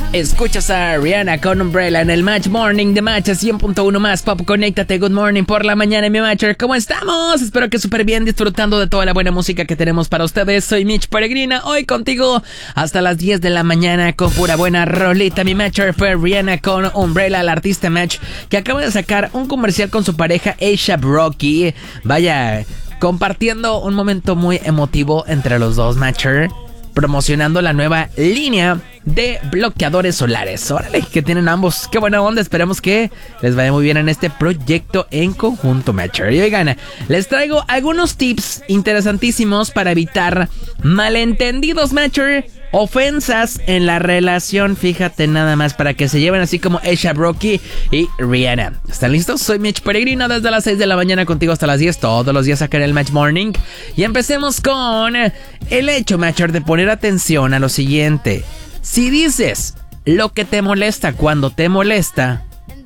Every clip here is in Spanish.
Escuchas a Rihanna con Umbrella en el Match Morning de Match 100.1 más Pop. Conéctate, good morning por la mañana, mi Matcher. ¿Cómo estamos? Espero que súper bien, disfrutando de toda la buena música que tenemos para ustedes. Soy Mitch Peregrina, hoy contigo hasta las 10 de la mañana con pura buena rolita. Mi Matcher fue Rihanna con Umbrella, la artista Match, que acaba de sacar un comercial con su pareja A$AP Rocky. Vaya, compartiendo un momento muy emotivo entre los dos, Matcher, promocionando la nueva línea de bloqueadores solares. Órale, que tienen ambos. Qué buena onda. Esperamos que les vaya muy bien en este proyecto en conjunto, Matcher. Y oigan, les traigo algunos tips interesantísimos para evitar malentendidos, Matcher, ofensas en la relación. Fíjate nada más, para que se lleven así como A$AP Rocky y Rihanna. ¿Están listos? Soy Mitch Peregrino desde las 6 de la mañana contigo hasta las 10 todos los días acá en el Match Morning. Y empecemos con el hecho, Matcher, de poner atención a lo siguiente. Si dices lo que te molesta cuando te molesta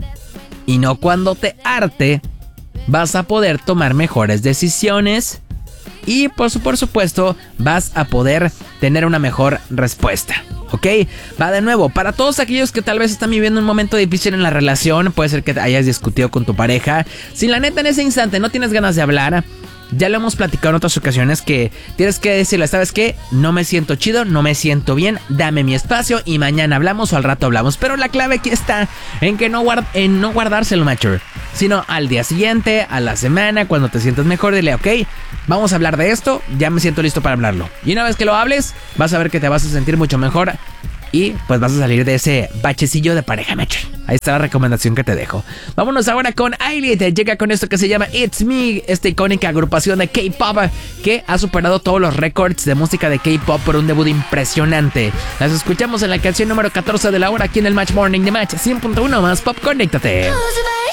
y no cuando te arte, vas a poder tomar mejores decisiones y por supuesto vas a poder tener una mejor respuesta. ¿Ok? Va de nuevo, para todos aquellos que tal vez están viviendo un momento difícil en la relación, puede ser que hayas discutido con tu pareja. Si la neta en ese instante no tienes ganas de hablar, ya lo hemos platicado en otras ocasiones, que tienes que decirle, ¿sabes qué? No me siento chido, no me siento bien, dame mi espacio y mañana hablamos o al rato hablamos. Pero la clave aquí está en que no guardárselo, Matcher, sino al día siguiente, a la semana, cuando te sientas mejor, dile, ok, vamos a hablar de esto, ya me siento listo para hablarlo. Y una vez que lo hables, vas a ver que te vas a sentir mucho mejor y pues vas a salir de ese bachecillo de pareja, Matcher. Ahí está la recomendación que te dejo. Vámonos ahora con Ailit. Llega con esto que se llama It's Me, esta icónica agrupación de K-pop que ha superado todos los récords de música de K-pop por un debut impresionante. Las escuchamos en la canción número 14 de la hora aquí en el Match Morning de Match 100.1 más Pop. Conéctate.